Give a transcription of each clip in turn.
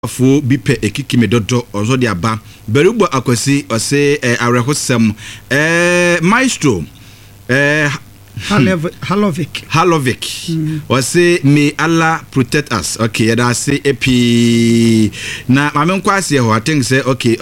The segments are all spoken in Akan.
Fo bi pe ekiki me dodo ozo de aba berubo akwasi ose arehosem maestro Halovic ose may Allah protect us. Okay, that say epi na mame nkwase ho I think say okay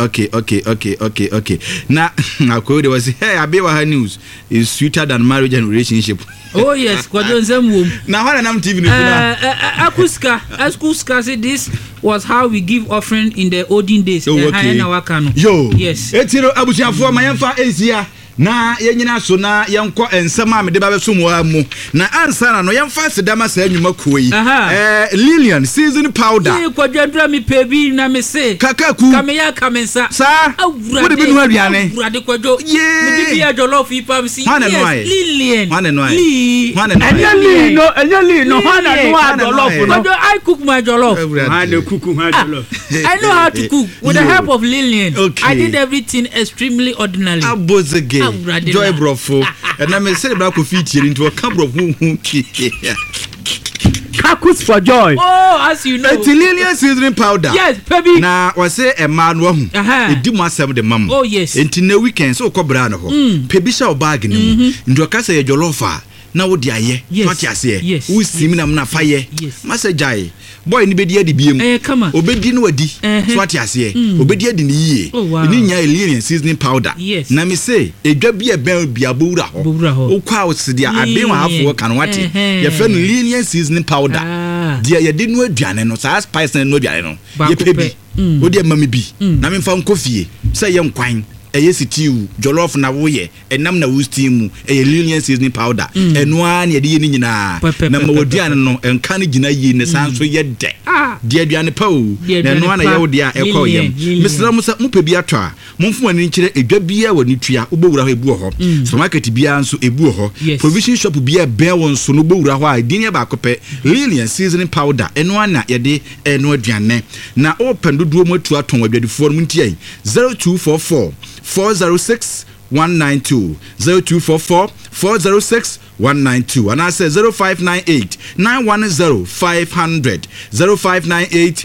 na akodi was hey abewa news is sweeter than marriage and relationship. Oh yes, kwadon zemwom. Na hwana nam TV no Akuska say this was how we give offering in the olden days. Yo, yes. Etiro abusiafo ma yemfa ensia na yenyina so na yenko ensem a mede ba beso mu amu na ansa na no yemfa sedama sa anwuma koyi Lilian season powder e kwadwadra mi pebi na me se kakaku kameya kamensa sa wo de binu aduane awurade kwadwo me bi ya jollof ipa mi si Lilian Enya no hana no jollof no I cook my jollof I know how to cook with the help of Lilian. I did everything extremely ordinarily. Abozege Joy brofo na me say bra ko fitiere into ka brofo hu Kakus for joy. Oh, as you know. It's Lilian seasoning powder. Yes, baby. Na we say e ma no hu. Edi mo asem de mam. Oh yes. Enti na weekend so ko bra no ho. Pebi sha o bag ni mu. Ndo ka say jollofa na wo di aye. What you say? Wo sim na na faye. Masajai. Boy ni bedi adi biem. Obedi no wadi. So what you say? Obedi adi ni yie. Ni nya Lilian seasoning powder. Na me say edwa bi e ben bia bowura ho. Wo kwa wo se dia abenwa afo kan wate. Ye fe no Lilian seasoning powder. Dia ye de no aduane no sa spice no aduane no. Ye pebi. Wo de mami bi. Na me mfa nkofie. Say ye nkwan. Eye stew jollof na wo ye enam na wo steam eye Lilian seasoning powder eno an ye de ye nyina na ma woduane no enka ne gina yi ne sanso ye de aduane pa o na eno an ye wo de a ekọ yem mesra musa mupa bi ato a momfo ani nkire edwa bia woni tua obowura ho ebu ho supermarket bia nso ebu ho provision shop bia ben won so no bowura ho a din ye ba kope Lilian seasoning powder eno an na ye de eno aduane na open dodo mu atu aton adwadifo mu ntia 0244 406 192 0244 406 192 and I say 0598 910 500 0598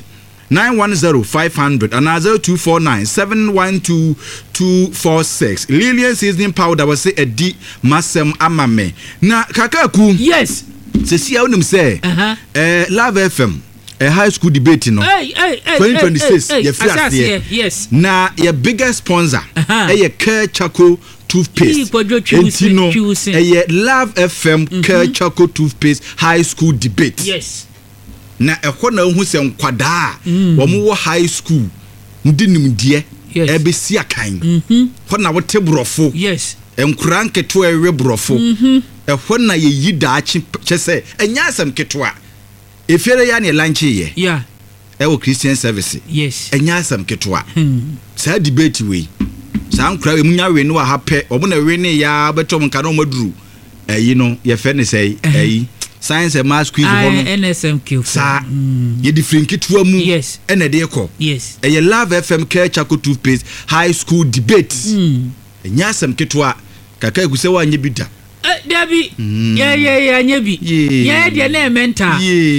910 500 and 0249 712 246 Lilian seasoning powder was say edi masem amame na kakaku yes se sia wonim say Love FM a high school debate no 2026 yes na your biggest sponsor your Care Charcoal toothpaste Entino Love FM Care Charcoal toothpaste high school debate yes na ehọ na hu se nkwada wo mo high school ndi nimdie ebesi akan ho na wote brofo yes enkura nketo ewe brofo ehọ na ye yidaachi chese enya asem keto a efiere ya ne lanchi ye ewo Christian service yes enya asem keto a sa debate we sa nkura emunya we no ha pe obo na we ne ya betom nka no maduru eyi no ye fe ne sei eyi science and math quiz ho no NSMQ sa ye different ketua mu yes ene de ekọ yes eye Love FM Care Charcoal toothpaste high school debate enya asem keto a kaka eguse wa anye bida Debbie, yeah, nyebi. Yeah, dear na mentor.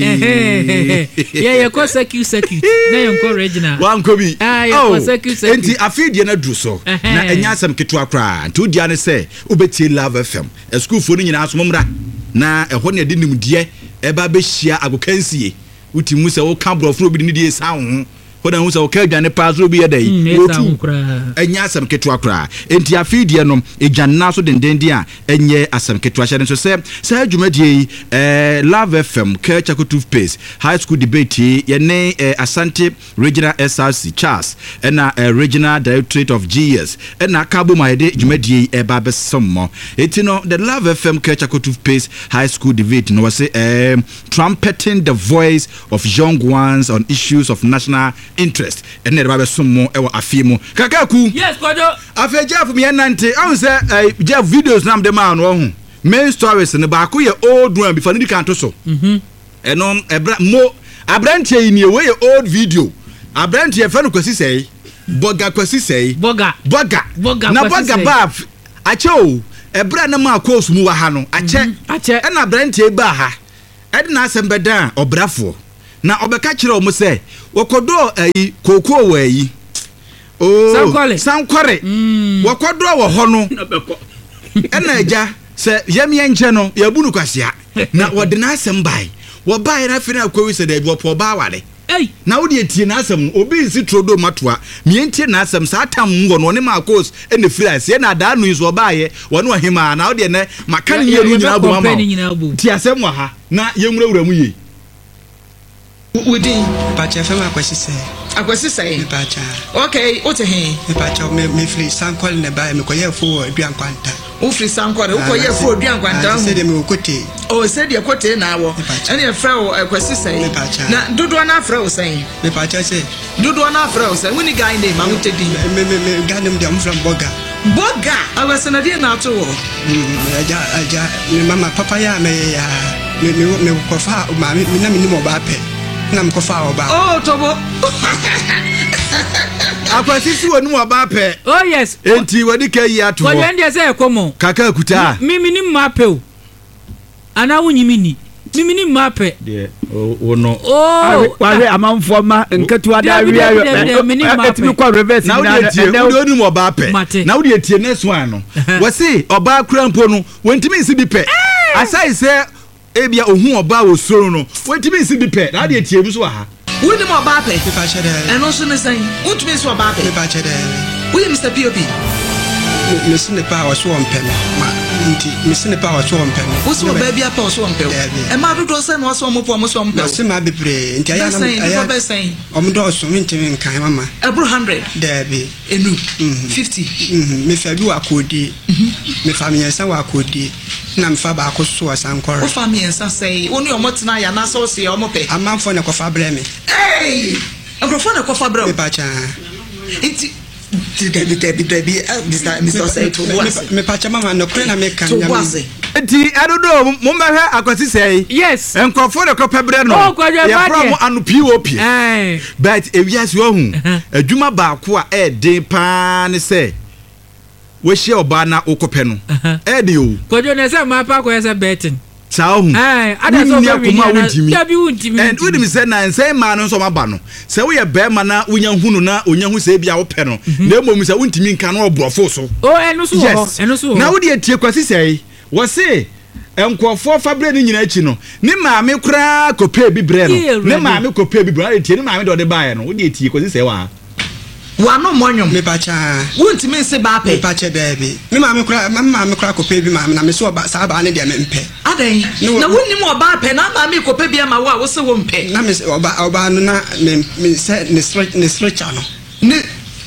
Yeah, secute. Na yonko Regina. Wan kobi. Secute. Enti afidi na dru so. Na enya asem keto akra. Nti dia ne se obeti Love FM. E school fo ni nyina asommra. Na ehọ ne de nimdie e ba be hia agokansie. Uti mu se wo ka brofo obi ni die sa ho. Koda hu se wo ka adwane pa so bi ye dai. Wotu. Enya asem keto akra. Enti afidi no edwanna so dendendi a enye asem keto ahye nso se sa adwumadie Love FM Care Charcoal toothpaste high school debate ye ne Asante Regional SRC Charles na Regional Directorate of GS na kabo ma ye de adwumadie e ba besomo enti no the Love FM Care Charcoal toothpaste high school debate no was trumpeting the voice of young ones on issues of national interest and never be some more afimo kakaku yes kwado afa Jeff me nante am say Jeff videos nam de man wo hu main stories ne ba ko ye old one before ni kan to so enom ebra mo abrantie ni we ye old video abrantie fa no kwasi sei boga kwasi sei boga na boga ba ache o ebra na ma course mu wa ha no ache e na abrantie ba ha e de na asem beda obrafo na obeka kire o mo say wokodo ayi kokoo wa ayi sankware wokodo wo ho no ena agya se yemye nche no yabunu kwasia na wode na asem bai wo bai na fina akwawi se da bi wo ba wale na wode etie na asem obi nsi trodo matoa mientie na asem sa atam ngo no ne ma course ene freelance na da no iso baaye wone ohima na wode ne maka ne yenu nyina bo ama ti asem wa ha na yenwurawura mu ye Udin Pacha fema akwasi say Pacha okay o te he Pacha me free sankol ne ba me koye fo aduan kwanta o free sankol o koye fo aduan kwanta se de me kote o se de kote na awo ene e fra o akwasi say na dodo na fra o say me Pacha say dodo na fra o say woni guy name ma wutedi me guy name de am from boga awasana de na to wo aja me mama papa ya me ya me kofa ma me na me ni mo ba pe na mkofa oba oh tobo akwasisi wonu oba pe oh yes enti wadi ka yi ato ko yende se ekomo kaka kuta mimi ni mape o ana wunyimi ni mimi ni mape de ono wale amanfo ma nketu ada wiya etimi kwa reverse na wodi onu oba pe na wodi etie next one no wasi oba krampo no wontimi nsi bi pe asai se ebia ohun oba wo soro no wetimi nsi bi pe na de etie bi so ha wodi mo oba pe pa chede eno so ne san wotumi so oba pe pa chede we Mr. POP me sine pa wa so on pe ma nti me sine pa wa so on pe wo so ba bia pa so on pe e ma dodo se no so mo po mo so on pe se ma bebre nti aya na om do so ntimi nkan mama ebro 100 debi enu 50 me fa bi wa kodi me fa me yesa wa kodi na mfa ba ko so asankore o fa me yesa sei oni o motena ya na so se o mo pe amanfo na ko fa bre me agrofo na ko fa bre me pa cha nti Debbie, Mr. Saito was me pacha mama no kwena me kan ya enti adodo mo mehwe akwasi sei yes enkofo de kopebre no ya from anu POP but ewiase ohun adwuma ba ko a eden pa ne se we share oba na okope no ede o kojo ne se ma pa ko yesa betting Saum. Ada so be wuntimi. And we dem say na say ma no so maba no. Say we be ma na unya hunu na unya hu say bia wo pe no. Na mom say wuntimi nka no obrofo so. Oh eno so ho, eno so ho. Na wo de tie kwasi say, wo say enkofo fabre ni nyina achi no. Ni maame kura kope bi bre no. Ni maame kope bi bre, tie ni maame de bae no. Wo de tie kwasi say wa. Wano monyom me pacha wuntimi se ba pe pacha baby me ma me kura kope bi ma na me so ba sa ba ne de me mpe adan na wunni mo ba pe na ma me kope bi ma wo se wo mpe na me oba no na me se ne stretcher no ne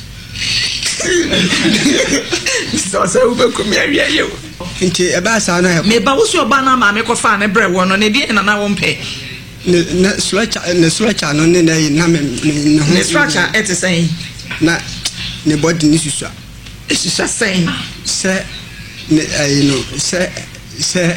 so ube ko me awia ye nti e ba sa na me ba wo so oba na ma me ko fa ne bre wo no ne de na na wo mpe ne stretcher no ne na me ne stretcher et say na ne body ni susua susua sen se ne you know se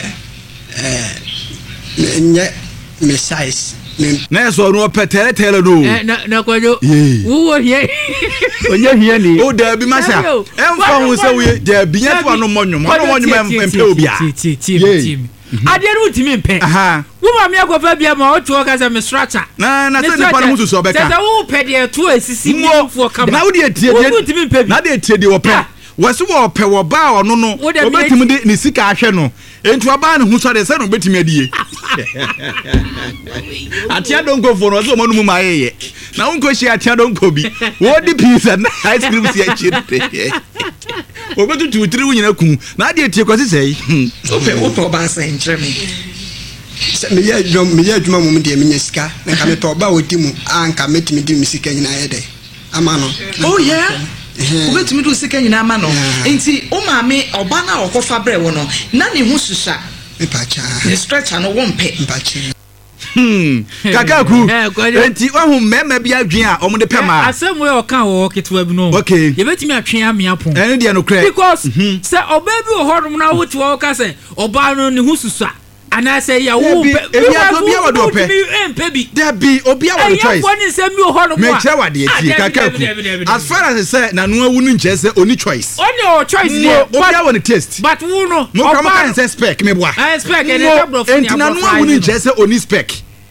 nye me size na so no petere no na kwajo wo hie onye hie ni o da bi masa emfa hu se we da bi nya to no monwom empe obia team ade no utimi mpe wo ma me akofa bia ma o to ka se me structure na se ni pa no husu so beka se wo pe de to asisi ni fo kama na wo de tie na de tie de wo pe wo se wo pe wo ba ono no obetimi de ni sika ahwe no entu aba ne hu so de se no betimi adie atia donko fo no so mo no mu ma yeye na wonko shi atia donko bi wo di pizza na ice cream si achite obetu tutiri wunyina kun na de tie kwasi sei wo pe ba san nkreme me ye adwuma mo de me nyesika na ka me to ba odi mu anka metimi di misika nyina ye de ama no oh yeah obetimi do sika nyina ama no enti o ma me oba na okofa bre wo no na ne hu susha me pacha ne stretcher no wo mpe pacha kakaku enti ohu mema bia adwen a omo de pema asem we o kan wo ketwa bi no okay ye betimi atwen amia pon ene de no kre because se oba bi o horum na wo ti wo ka se oba no ne hu susha ana say ya wo bia wo do pe there be obia wo choice me kire wade ati kakaku as far as say na no awu nu nche say oni choice oni choice there obia wo taste but wo no mo come can say spec me boa spec and the bro na no awu nu nche say oni spec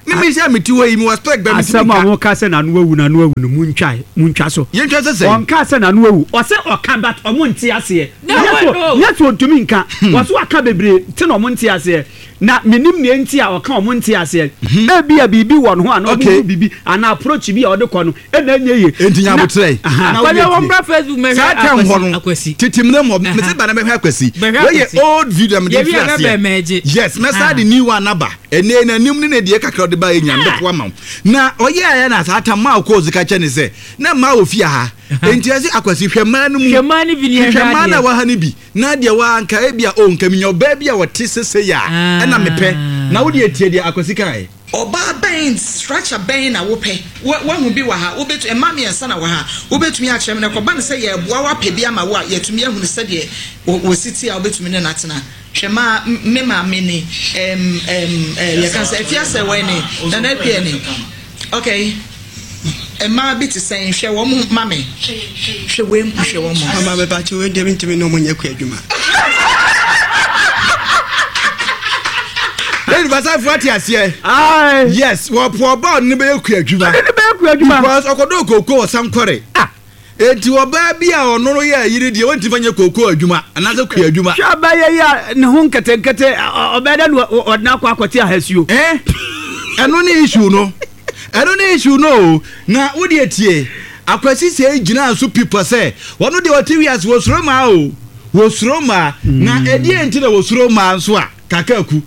me say me ti we me respect be me ti asama mo ka se na no awu no muntwa so ye ntwa se on ka se na no awu o se o ka but o mo nti ase yes o tumi nka wo so aka bebre ti no mo nti ase na menim ne nti a o ka o mo nti ase e bia bibi wo no ho ana o bibi ana approach bi a o de ko no e na nyeye enti nya botre na wo bra Facebook me akwasi titim na mo me se ba na me akwasi we ye old video me dey yes me say the new one aba ene na nim ne de kakra de ba enya ndepo ama na oye ya na sa ata ma ko zika che ne se na ma ofia ha enti asi akwasi hwema no mu hwema ni bi ne hwema na wa ha ne bi na de wa anka e bia o nka minyo ba bia wote sese ya na mepe na wo de etie de akwasi kai oba ben structure ben na wo pe wo hu bi wa ha wo betu emami ensa na wa ha wo betumi a kyerem na ko ba ne se ye boa wa pe bi ama wo yetumi ehunu se de wo city a wo betumi ne natena hwema me ma me ni ye kan se afia se we ni na na pie ni okay emma bi ti sen hwe wo mu mame hwe we mu hwe wo mu mama be ba chi we de ntimi no mo nyakwa adwuma Lady Basa Fati asie. Yes, wo po ba ni be ku adwuma. Ni be ku adwuma. Because okodo koko sankore. Enti wo ba bia ono no ya yiri de wonti fanye koko adwuma. Anaza ku adwuma. Sha ba ye ya ne ho nkete obeda no odna kwa akwati ahasuo. Eno ni issue no. Na wo de etie. Akwasi se gina so people say, wono de otiwias wo suroma o. Wo suroma na edi enti na wo suroma nso a kakaku.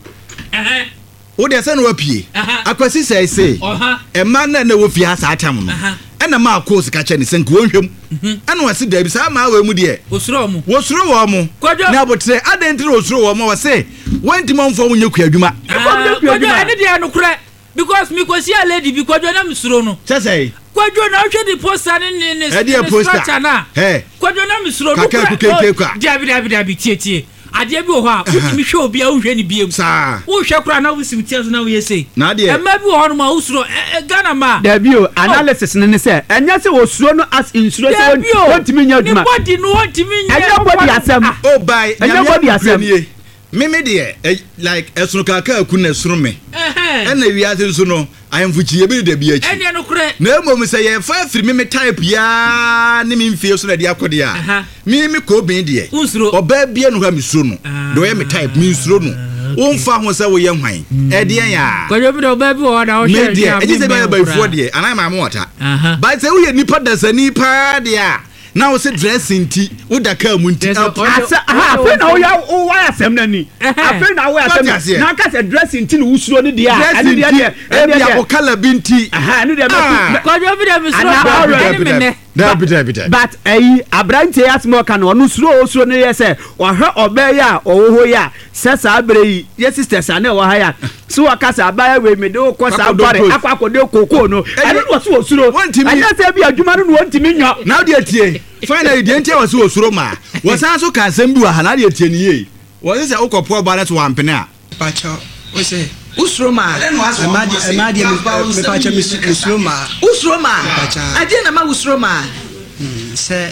O de se no wapie akwasi say emma na wo fi asa atam no ena ma course ka che ne senke wonhwem ena wase da bi sa ma wa mu de osuro wo mu na botre adenti na osuro wo mu wase wanti monfo munye ku adwuma ene de anokure because me kwasi a lady bi kwadwo na msuro no say kwadwo na hwe di poster ne poster na kwadwo na msuro no dabi tie ade bi wo ha utimi hwe obi a wo hwe ni biem wo hwe kura na wo sim tia so na wo yese na de emma bi wo ho no ma usuro Ghana ma dabi o analysis ne se enya se wo suro no as insuro se wontimi nya adwuma ni body no wontimi nya enya body asem oh bye enya body asem me de like esunu kaka akun na esunu me ena wiase nso no ayemfuchi ebi de bi achi enya no kure na emom se ye fa afiri me type ya ne me mfie so na de akode a me ko ben de oba bia no ha misuro no do ye me type me misuro no wonfa ho se wo ye hwan e de ya kwadwo bi do oba bi wo na wo hwe de e je se ba ba ifo de ana ma mo wata but se wo ye nipa dasani pa de a now say dressing ti wo da ka mu nti afa na wo ya wo asem na ni afa na wo asem na ka say dressing ti no usuro ni dia ani dia dia wo kala binti ani dia kwadwo bi da mi suro but abrante asmo ka no no suro ne yese wo hwe oba ya owo ho ya sesa abre ye sisters ana wo ha ya so wakasa abaya we me de ko sa bare akwakode kokoo no ani wo so suro anya se bi adwuma no wontimi nyo now de tie finally de ntia wo so suro ma wo san so ka asem bi wa ha na de tie ni ye wo se ukopo ba na so wampene a pacho we say Usroma emadi me pacho Usroma ade na ma Usroma se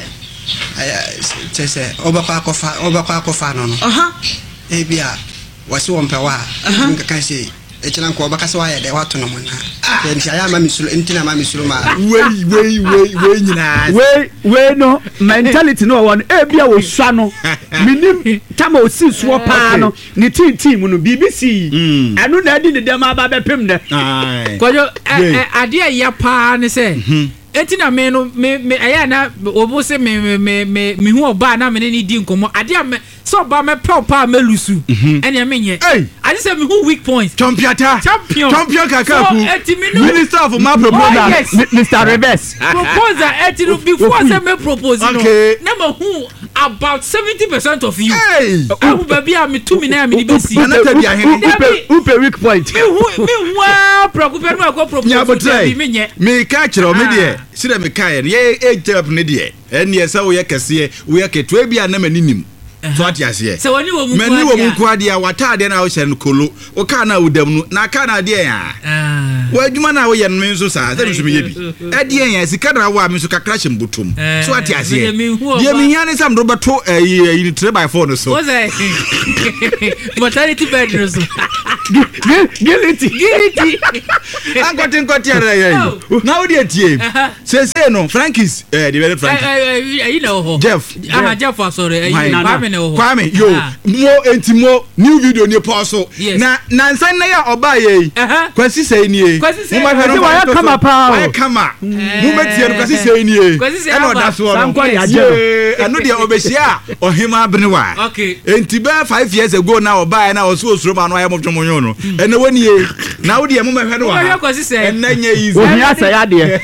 obakwa kofa no ebia wasi wompewa nka se echina nko obakase wa yede wato no mona enti aya ma misuro entina ma misuro ma we nyina we no mentality no won ebia wo swa no minim tama osi so pa no ni team no BBC anu na adi ne dem aba bepem ne kwadwo ade ya pa ne se entina me no me aya na obo se me hu oba na me ni di nkomo ade so ba me pa melusu ene me nye ade se me hu weak points champion kakaku minister of my proposal Mr. Reverse proposal etinu before say me propose no na me hu about 70% of you awu baby am to me na me be see anata bia hene upe weak point me hu preoccupé no ko propose me nye me ka kire o me de sire me ka ye ejap ne de ene se wo ye kese wo ye keto bia na maninim so atiase se woni wo mu kwa dia wata de na wo hye no kolo o ka na udam no na ka na de ya Wo adwuma na wo ye no nso saa sɛ nso me ye bi. Ɛde en sika na wo a me nso kakra hye mbotom. So ate ase. Ye me hia ne sam do beto 3x4 no so. Wo say maternity bed no so. Guilty. Ankotin ara ye. Na wo de tie. Say no Frankis the very Frank. You know Jeff. Jeff sorry. Kwame no. Kwame yo. Mo entimo new video ni post so. Na nsan na ya oba ye. Kwasi say ni e. Mo ma hwe no wa kama pa. Wa kama. Mo metie no kwasi say ni e. E no da so no. Eno de obehia ohima abnewa. Okay. Enti ba 5 years ago na oba na oso osuro ma no aye mo twonyo no. Ene woni e. Na wo de mo ma hwe no wa. Ena nya easy. Ohia say ade.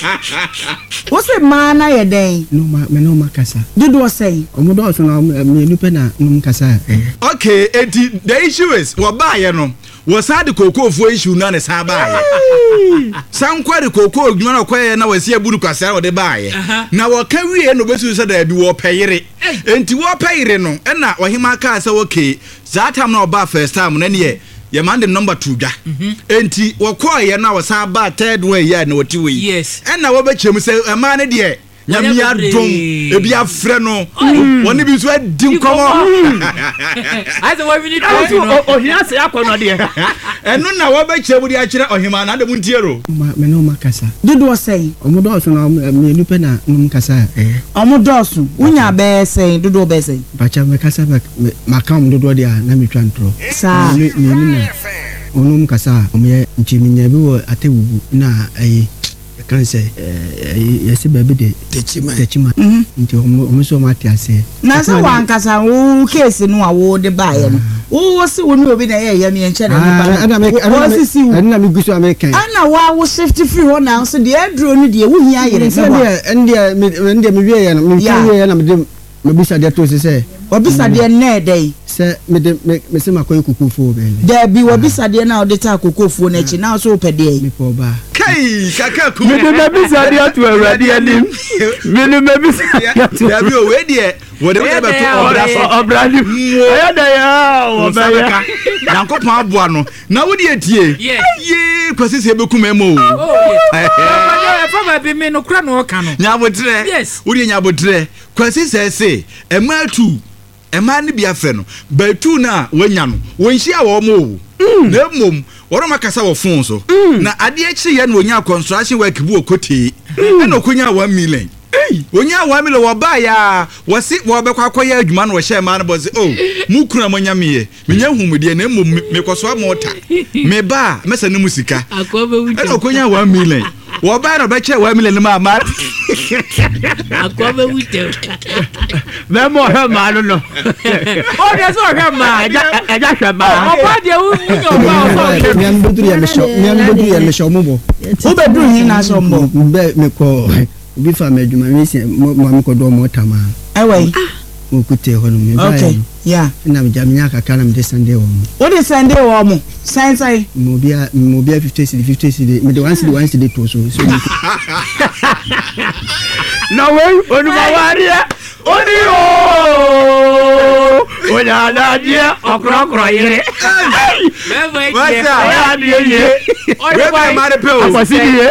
Wo se ma na ye den. No ma me no makasa. Dudu o say. Omodo so na me nupe na no kasa. Okay, enti the issue is wo ba ye no. Wo sa de kokofo issue na ne sa ba ye. San kwade kokofo odwuma na kwaye na wasi aburu kwasa wo de ba ye. Na wo ka wie no besu se da bi wo peyire. Enti wo peyire no na ohima ka se okay. That time na oba first time na ne ye. Ye man the number 2 dwa. Enti wo kwa ye na wo sa ba third way ya na woti we. Yes. Na wo be chem se ma ne de nyame adom ebi afre no woni bi so adi nkomo ase wo bi ni ohia se akono de enu na wo be chem di akire ohima na de mu ntiero me no makasa. Dudu o say. Omodo so na me nupe na no kasa. Omodo so unya be say dudu be say. Bacha me kasa ma kam dodo dia na me twantro. Sa ni na onum kasa o me nchiminya bi wo atewu na kan say yes baby de techima nti o so mati ase na so wan kasa wo case no a wo de ba ye no wo se wo ni obi na ye me enche na ni ba na me gusu american ana wo shift free ho na so de adro no de wo hia yere se ndia me wie ye no me wie ye na me bisa de to se obisa de na dey se me se makoy kokofo be there be obisa de na odeta kokofo na chi na so opede me po ba kai kaka ku me bisa de to awrade anim me bisa ya bi o we de wo de be to obrani ayo da ya wo ba ya yankopon aboa no na wo de tie ye kwasi se be kuma mo fa bi me no kra no ka no nyabotre wo de nyabotre kwasi se ematu ema ne bia fe no batu na wanya no wonhia wo mo na mom woro makasa wo fon so na ade akyi ye no wonya construction work bu okoti na okonya 1 million wonya 1 million wo ba ya wose wo be kwakoya adwuma no wo hye ma no boze oh mu kura monya meye menya humudie na mom mekoso amota me ba mesa ne musika na okonya 1 million wo ba na be che 1 million ma ma akobe wute me mo he ma no o de so he ma eja hwe ma o ba de wu nyo ba so me ambudu ya me show mo bo o be duru hin na so mo be me ko bi fa me adwuma me se mo me ko do mo tama ewe mo kute ho no me ba okay yeah na me jamnya ka kana me de Sunday wo mo o de Sunday wo mo sai mo bia 50 cedi me de 1 cedi to so no way onu mawaria oni o onya na dia okro yire what's up ya dia ye we ba ma de pe o akwasidi ye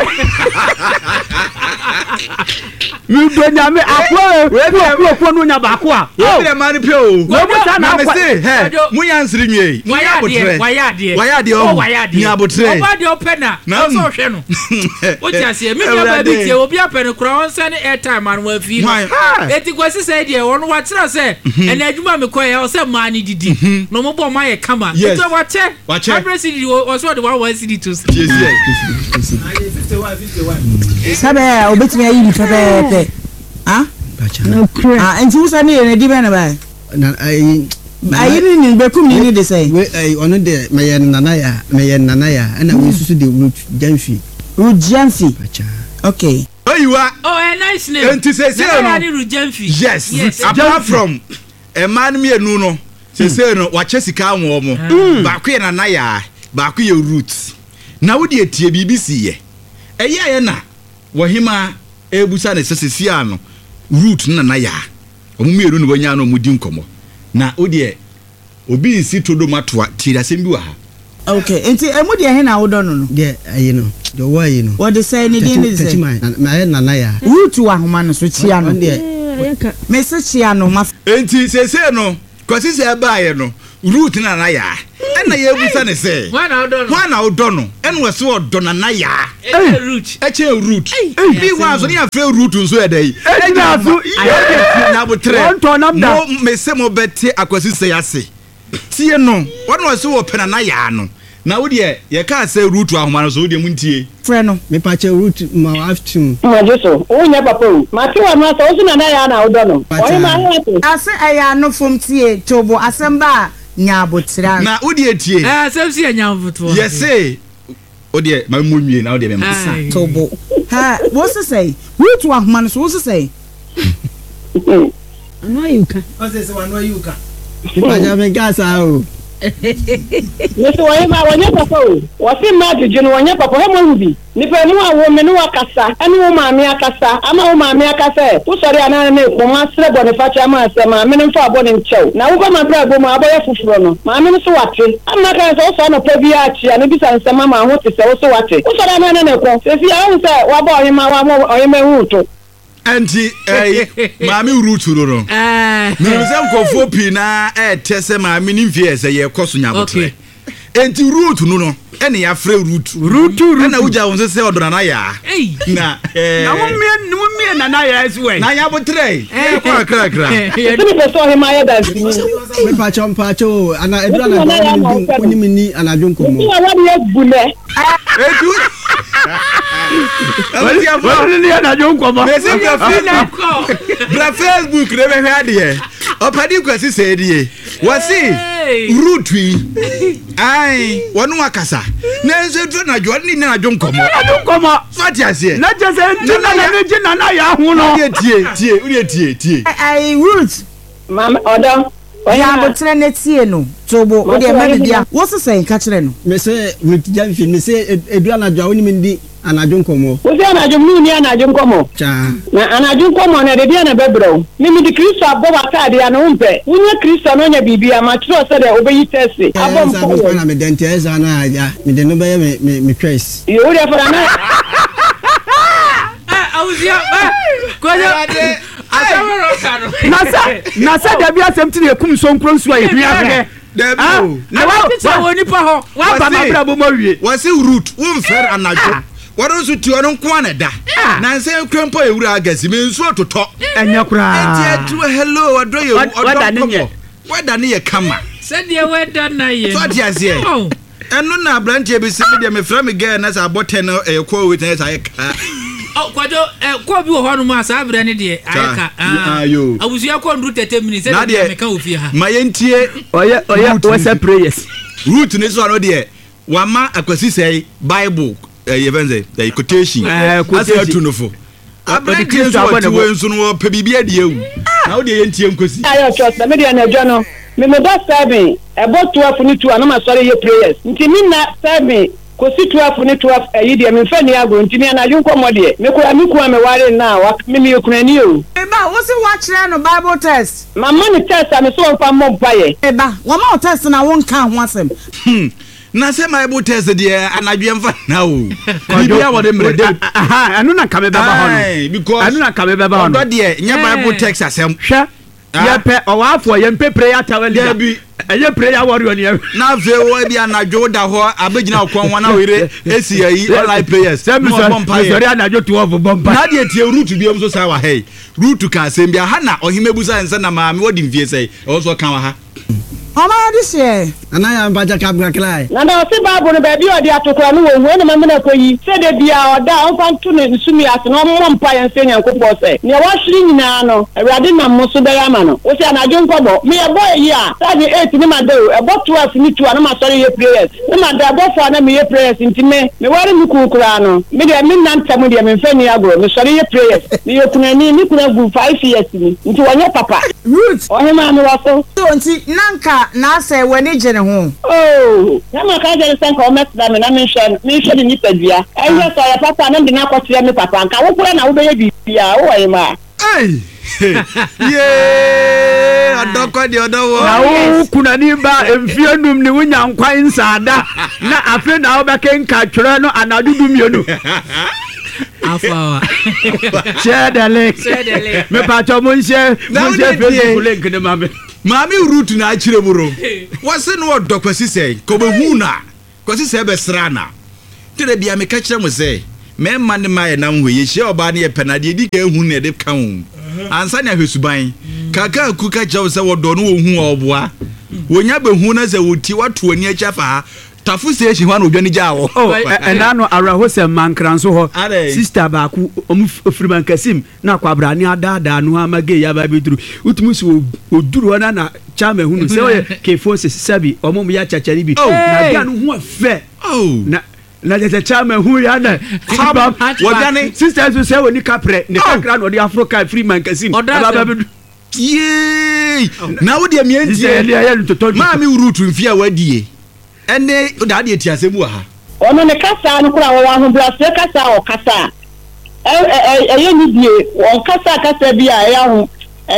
mi do nya me akwa we ko no nya ba ko a we be ma de pe o we mo ta na akwa he mu ya nsiri nwe wayade o nya botre o ba de opena na so hwe no o ti ase mi bia ba bi tie obi apene kro on se ne airtime an wa fi eti kwasi say de won wa tira se ene adwuma me koye o se ma ni didi no mo bo ma ye kama eti wa che 100 cedi o so de 1 cedi to sabe obetimi ayi ni pepe enti usa ni ene di bena ba na ayi ni bekum ni de say we ono de me nana ya ana we susu de root jamfi acha okay oyiwa nice name enti say no yes apart from a man me enu no say no wa chesika anwo mo ba kwe nana ya ba kwe root na wo de etie BBC ye eye na wohima ebusa na sesesi ano root nana ya omumieru no wanya no mudi nkomo na wo de obi nsi todo matoa tira sem bi wa ha Okay, enti emu de he na wo do no. De ayi no. De wo ayi no. What they say ni din is. Na nana ya. Root wa homa no so chia no. Me se chia no ma. Enti sese no, kwasi se ba ye no. Root na na ya. Na ye busa ne se. Wa na odo no. En we se odo na na ya. Root. Eche root. Bi wa so ni afre root nso e dai. Ejina so na botre. Mo me se mo beti akwasi se ya se. Tie no, wona we se wo pena na ya no. Na wo de ye ka se root ahoma no so wo de muntie. Frɛ no. Me pa che root ma afternoon. Ma jeso. O nya papa o. Ma ti wa ma so o na na ya na odo no. O ma hete. Ase aya no fom tie tobo asɛmba nya abotra. Na wo de tie. Asɛm si nya abotra. Yes say. O de ma mo nwie na wo de me masa. Tobo. Ha, wo se say, root ahoma no so wo se say. Ano yuka. O se wano yuka. Pa ja me gasa o. Yeso wa ma wanya papa o. Wo se ma jeje no wanya papa he mo hubi. Nipa ni wa wo me no akasa. Ene wo ma me akasa. Ama wo ma me akasa. Wo sori ana na ko ma sre bo ne fa cha ma asema. Me no fa bo ne nchew. Na wo ko ma bra bo ma aboye fufuro no. Ma me no so wate. Ama ka so so no pa bi a chi ani bi san sema ma ho te se wo so wate. Wo sori ana na ko. Se fi a wo se wa bo oyin ma wa mo oyin ma hu to. Anti maami root no. Me se nkofo pi na tese maami ni mfie se ye koso nyabotre. Enti root no ene ya frɛ root. Na uja won se odona na ya. Na na wo mie na ya esi we. Na nyabotre. Kwa kra. Se me so he ma ya da si. Me pa cho ana edura na oni mini anadwo nkomo. Ni wa ye bule. Edu Wọ́n ní ẹ̀dájọ́ ń kọ́ mọ́. Bẹ́sẹ̀ bí ọ̀fìn náà kọ́. Bra Facebook rẹ̀ bẹ̀ hẹ́ adìyẹ. Ọ̀pàdé kwasi sẹ̀ ẹ̀dìyẹ. Wọ́n sì root yìí. Ayi wọ́n nù akasa. N'ẹ̀sẹ̀ tó nàjọ́ ní nàjọ́ ń kọ́ mọ́. Ẹ̀dájọ́ ń kọ́ mọ́. Fati àṣẹ. N'ẹ̀jẹ̀ sẹ́ jí nana yà á hun nọ. Ó yẹ tie. Ayi root. Mama ọ̀dọ́. Oya abotre na tie no tobo o de ma bia wo sesen ka kire no me se root jam fi me se edu anadwo oni mindi anadwo nkomo wo se anadwo mu ni anadwo nkomo cha na anadwo nkomo na de bia na bebro mi di Kristo abo batade ya no mpe wunya Kristo no nya bibia ma tro se de obeyi tese abo mpo na me dente eza na aja me de no be me choice yo de fara na awuzia koja Nasa dabi asem ti ekum so nkro nsu aye hia hwe. Na wa tita woni pa ho. Wa ba ma bra bo mo wie. Wa se root wo mfer anajo. Wa don su ti ono nko na da. Na nse krempo ewura agasi me nsu ototo. Enya kura. Enti atu hello odo ye odo. Wada ne ye kama. Se de wada na ye. So ti ase. Eno na branche be se de me fra me girl na sa bote no ko we ten sa ye ka. Kwajo ko bi wo hono ma sa abra ne de ayeka awusia ko ndru 30 minutes e de me ka ofie ha ma yentie oye we say prayers root ne so ano de wa ma akwasi say bible evenze the quotation as atu no fo abra ti so ati we nso no pe bibia de ewu na wo de yentie nkosi ayo church na me de na jo no me do 7 about 12 ni 2 na ma sorry ye prayers nti mi na 7 kosi 12 ni 12 ayi de me fa ni ago ntimi na ju nkomo de me kura me ware na wa me yekunani o eba wo se wa kire no bible test mama ni test am so fa mo mpaye eba wo ma test na won kan ho asem na se bible test de anadwe mfa na o bibia wo de mrede aha anu na kame beba ho because anu na kame beba ho do de nya bible test asem hwe ye pe o wa afo ye mpe prayer tawali bi eye prayer warrior ni na fe wo bi anadwo da ho abegina okon wana were esi yi online prayers sorry anadwo 12 bomba na de tie root bi am so sa wa hey root ka asem bia ha na ohimebusa nsa na maame wodi mfie sei o so kan wa ha Ama dise ana ya mbaja kabra klai na na se babu no ba bi odi atokura no wo na mama na koyi se de bia oda on fan tu ne nsumi ase no mo mpa ya nse nyankopɔ se ne wa hwiri nyina no awurade na mo so da ya ma no o se anadwo nkɔbɔ me ye boy yi a sa de 8 ni ma do e bo 12 ni 2 na ma sɔre ye prayers ne ma da bo fo na me ye prayers ntime me ware mi kukura no me de me nantam de me mfa ni agro me sɔre ye prayers me ye kunani ni kuna gu 5 years ni nti wonye papa root o he ma me wa so nti nanka na say wani jene ho oh na ma ka jere sanka o mesda me na me hwe ni padua ayi so ya papa na ndina akɔtire me papa nka wo kura na wo be ye bibia wo wa ma yeah adɔkɔ de ɔdɔwɔ na wo kunani ba emfie num ni wonya nkwan nsada na afi na wo bɛkenka twerɛ no anadudu mienu afawa chedele me pacho munche Facebook link ne mame route na achire buro wase no odokwasi sei ko be hu na kwasi sei be srana tire bia me ka kire mo sei me ma ne ma ye na hwe ye hye oba ne ye penade di ka hu ne de ka hu ansa ne ahwesuban kaka ku ka kire se wodo no wo hu oboa wonya be hu na se woti wato ani acha fa tafu se ehyi hwa no odwani gya wo ena no araho se mankranso ho sister ba ku ofiriman kasim na kwa brani adada no amage ya ba beduru utumi so oduru na chama hunu se oye kefo se sabi omom ya chachari bi na dia no ho fe na de chama hu ya na wodane sister so se woni kapre ne kakra no de africa freeman kasim ba beduru ye na wo de mienti ma mi route mfia wadie ene dade etiasemu ha ono ne kasa no kura wo ho bra se kasa o kasa eye ni die won kasa bi a ya ho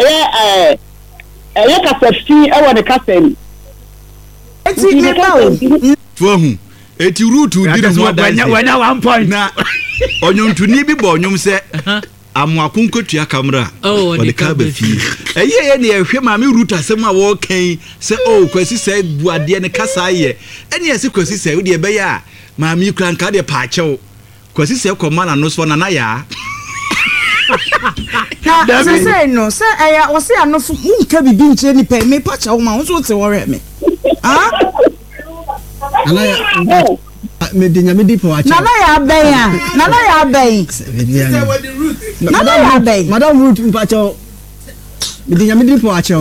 eye kasa fi e wo ne kasa ni eti ne ba o fohu eti route di no wanya 1 point na onyontuni bi bo onyom se amuakunkotua kamera o de ka ba fi eye ne ehwe ma me route asem a wo kan se o kwasi se buade ne kasa ye ene ese kwasi se wo de be ya ma mi kran ka de pa chew kwasi se koma na no so na ya se se no se eya wo se anofu nka bibi nche ni pe me pa chew ma wo so te wo re me ah ala ya me de nyame dipo acha nana ya ben madam root mpacho me de nyame dipo acha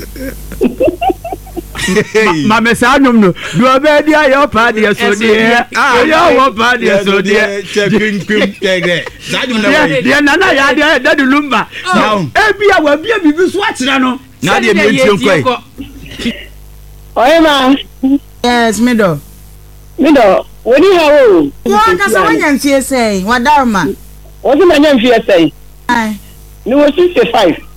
ma me sa nyom no do be dia yo pa dia so dia yo wo pa dia so dia chekin tegre sa nyom na we dia nana ya dia da lumba e bia wa bia bibi so atira no na dia me ntio koi oye ma yes mido woni hawo yo kasa wanya mfie sei wadarma wodi manya mfie sei ai ni wo 65